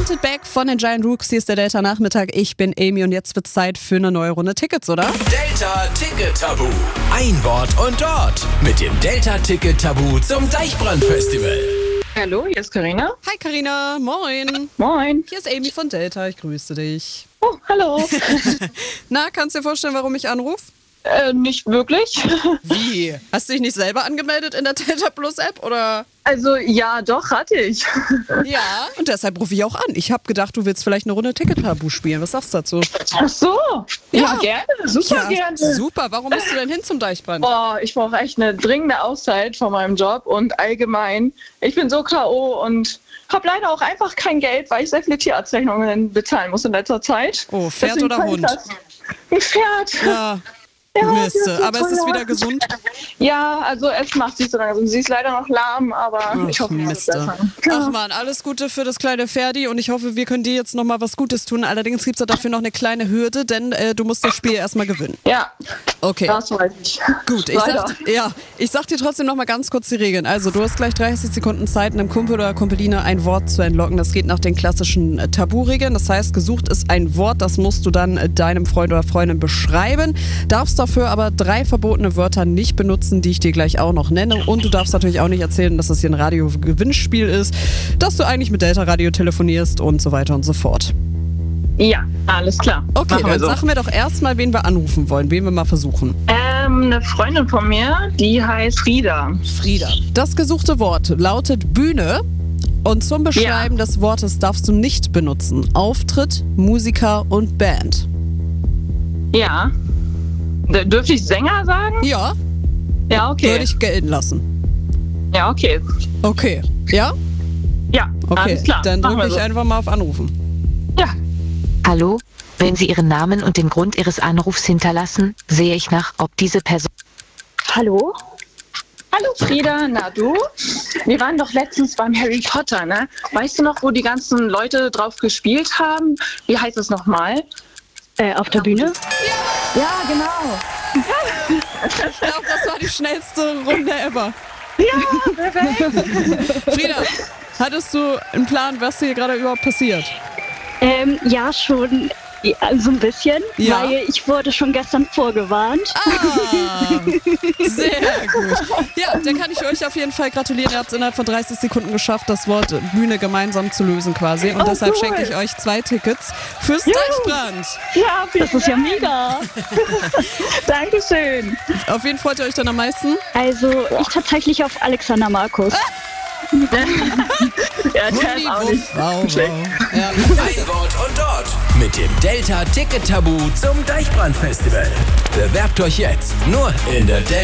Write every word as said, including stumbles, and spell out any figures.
Wanted Back von den Giant Rooks. Hier ist der Delta-Nachmittag. Ich bin Amy und jetzt wird Zeit für eine neue Runde Tickets, oder? Delta Ticket Tabu. Ein Wort und dort. Mit dem Delta Ticket Tabu zum Deichbrand-Festival. Hallo, hier ist Carina. Hi Carina, moin. Moin. Hier ist Amy von Delta, ich grüße dich. Oh, hallo. Na, kannst du dir vorstellen, warum ich anrufe? äh, nicht wirklich. Wie? Hast du dich nicht selber angemeldet in der Delta Plus App, oder? Also, ja, doch, hatte ich. Ja, und deshalb rufe ich auch an. Ich habe gedacht, du willst vielleicht eine Runde Ticket-Tabu spielen. Was sagst du dazu? Ach so. Ja, Ja. gerne. Super Ja, gerne. super. Warum musst du denn hin zum Deichbrand? Boah, ich brauche echt eine dringende Auszeit von meinem Job und allgemein. Ich bin so K O und habe leider auch einfach kein Geld, weil ich sehr viele Tierarztrechnungen bezahlen muss in letzter Zeit. Oh, Pferd Deswegen oder kann ich Hund? das- Ein Pferd. Ja, Ja, Mist. die ist so Aber ist es teuer. wieder gesund? Ja, also es macht sich so langsam. Sie ist leider noch lahm, aber Ach, ich hoffe, es wird Miste. besser. Ach man, alles Gute für das kleine Ferdi und ich hoffe, wir können dir jetzt nochmal was Gutes tun. Allerdings gibt es dafür noch eine kleine Hürde, denn äh, du musst das Spiel erstmal gewinnen. Ja, Okay. das weiß ich. Gut, ich Leider. sag, ja, ich sag dir trotzdem noch mal ganz kurz die Regeln. Also, du hast gleich dreißig Sekunden Zeit, einem Kumpel oder Kumpeline ein Wort zu entlocken. Das geht nach den klassischen äh, Tabu-Regeln. Das heißt, gesucht ist ein Wort, das musst du dann äh, deinem Freund oder Freundin beschreiben. Darfst dafür aber drei verbotene Wörter nicht benutzen, die ich dir gleich auch noch nenne. Und du darfst natürlich auch nicht erzählen, dass das hier ein Radio-Gewinnspiel ist, dass du eigentlich mit Delta Radio telefonierst und so weiter und so fort. Ja, alles klar. Okay, Machen wir dann so. sag mir doch erstmal, wen wir anrufen wollen, wen wir mal versuchen. Ähm, eine Freundin von mir, die heißt Frieda. Frieda. Das gesuchte Wort lautet Bühne und zum Beschreiben des Wortes darfst du nicht benutzen Auftritt, Musiker und Band. Ja. D- Dürfte ich Sänger sagen? Ja, Ja, okay. würde ich gelten lassen. Ja, okay. Okay. Ja? Ja, Okay. alles klar. Dann Machen drücke wir ich so. einfach mal auf Anrufen. Ja. Hallo, wenn Sie Ihren Namen und den Grund Ihres Anrufs hinterlassen, sehe ich nach, ob diese Person... Hallo? Hallo Frieda, na du? Wir waren doch letztens beim Harry Potter, ne? Weißt du noch, wo die ganzen Leute drauf gespielt haben? Wie heißt es nochmal? Äh, auf der Bühne? Ja, genau. Ich glaube, das war die schnellste Runde ever. Ja, perfekt. Frieda, hattest du einen Plan, was hier gerade überhaupt passiert? Ähm, ja, schon ja, so ein bisschen, Ja. weil ich wurde schon gestern vorgewarnt. Ah, sehr gut. Ja, dann kann ich euch auf jeden Fall gratulieren. Ihr habt es innerhalb von dreißig Sekunden geschafft, das Wort Bühne gemeinsam zu lösen quasi. Und Oh, deshalb cool. schenke ich euch zwei Tickets fürs Juhu. Deichbrand. Ja, vielen Das ist ja Dank. mega. Dankeschön. Auf wen freut ihr euch dann am meisten? Also ich tatsächlich auf Alexander Markus. Ja, der ist auch nicht. Wow, wow. Ja. Ein Wort und dort. Mit dem Delta Ticket Tabu zum Deichbrand-Festival. Bewerbt euch jetzt nur in der Delta